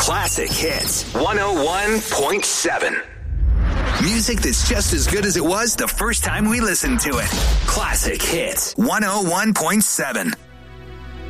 Classic Hits 101.7. Music that's just as good as it was the first time we listened to it. Classic Hits 101.7.